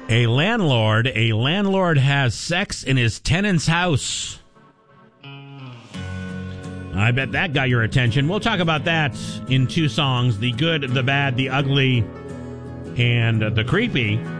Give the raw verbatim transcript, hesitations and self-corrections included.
A landlord, a landlord has sex in his tenant's house. I bet that got your attention. We'll talk about that in two songs, the good, the bad, the ugly, and the creepy.